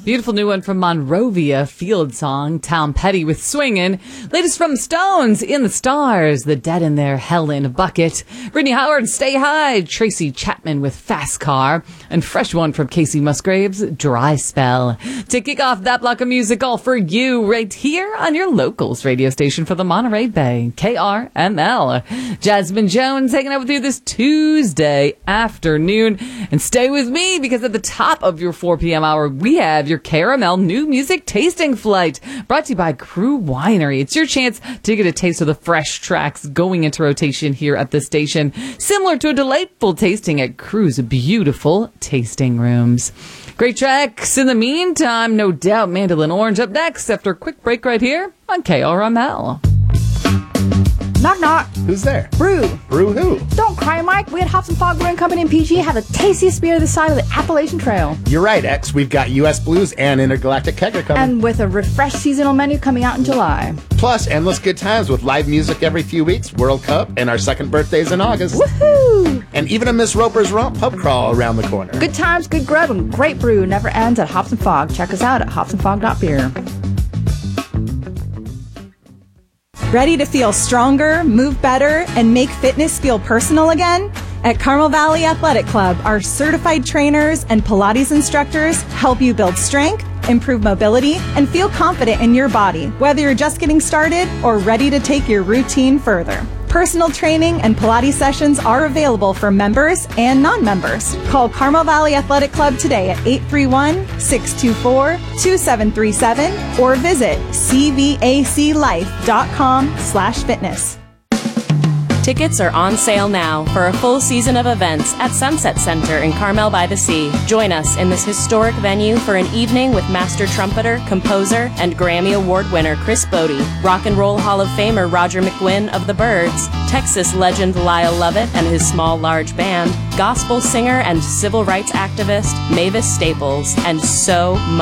Beautiful new one from Monrovia, Field Song, Tom Petty with Swingin'. Latest from Stones, In the Stars, The Dead in Their Hell in a Bucket. Brittany Howard, Stay High, Tracy Chapman with Fast Car, and fresh one from Casey Musgraves, Dry Spell. To kick off that block of music, all for you right here on your locals radio station for the Monterey Bay, KRML. Jasmine Jones hanging out with you this Tuesday afternoon. And stay with me because at the top of your 4 p.m. hour, we have your Caramel New Music Tasting Flight, brought to you by Crew Winery. It's your chance to get a taste of the fresh tracks going into rotation here at the station, similar to a delightful tasting at Crew's beautiful tasting rooms. Great tracks in the meantime, no doubt. Mandolin Orange up next after a quick break right here on KRML. Knock, knock. Who's there? Brew. Brew who? Don't cry, Mike. We at Hops and Fog Brewing Company in PG have the tastiest beer this side of the Appalachian Trail. You're right, X. We've got U.S. Blues and Intergalactic Kegger coming. And with a refreshed seasonal menu coming out in July. Plus, endless good times with live music every few weeks, World Cup, and our second birthdays in August. Woohoo! And even a Miss Roper's Romp pub crawl around the corner. Good times, good grub, and great brew never ends at Hops and Fog. Check us out at hopsandfog.beer. Ready to feel stronger, move better, and make fitness feel personal again? At Carmel Valley Athletic Club, our certified trainers and Pilates instructors help you build strength, improve mobility, and feel confident in your body, whether you're just getting started or ready to take your routine further. Personal training and Pilates sessions are available for members and non-members. Call Carmel Valley Athletic Club today at 831-624-2737 or visit cvaclife.com/fitness. Tickets are on sale now for a full season of events at Sunset Center in Carmel by the Sea. Join us in this historic venue for an evening with master trumpeter, composer, and Grammy Award winner Chris Bodie, Rock and Roll Hall of Famer Roger McGuinn of the Byrds, Texas legend Lyle Lovett and his Small Large Band, gospel singer and civil rights activist Mavis Staples, and so much